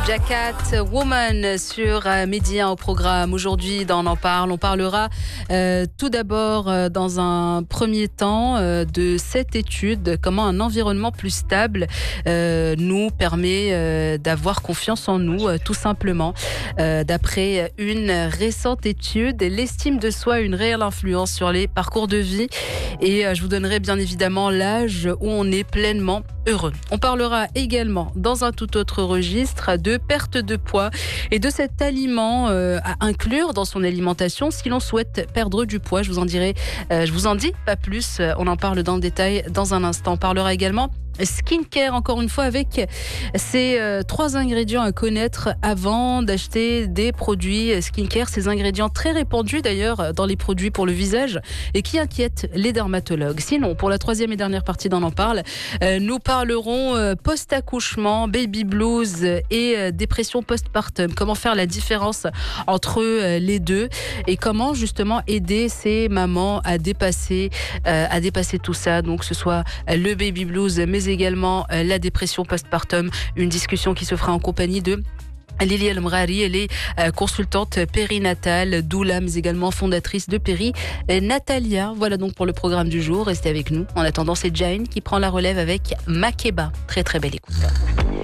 Doja Cat, Woman sur Midi 1 au programme. Aujourd'hui, dans On en parle, on parlera tout d'abord, dans un premier temps, de cette étude, comment un environnement plus stable nous permet d'avoir confiance en nous, tout simplement. D'après une récente étude, l'estime de soi a une réelle influence sur les parcours de vie. Et je vous donnerai bien évidemment l'âge où on est pleinement heureux. On parlera également, dans un tout autre registre, de perte de poids et de cet aliment à inclure dans son alimentation si l'on souhaite perdre du poids. Je vous en dis pas plus. On en parle dans le détail dans un instant. On parlera également skincare, encore une fois, avec ces 3 ingrédients à connaître avant d'acheter des produits skincare. Ces ingrédients très répandus d'ailleurs dans les produits pour le visage et qui inquiètent les dermatologues. Sinon, pour la 3e et dernière partie d'On en parle, nous parlerons post-accouchement, baby blues et dépression postpartum. Comment faire la différence entre les deux et comment justement aider ces mamans à dépasser tout ça. Donc, que ce soit le baby blues, mais également la dépression postpartum. Une discussion qui se fera en compagnie de Lily El Mrari. Elle est consultante périnatale, doula, mais également fondatrice de Péri Natalia. Voilà donc pour le programme du jour. Restez avec nous. En attendant, c'est Jane qui prend la relève avec Makeba. Très très belle écoute.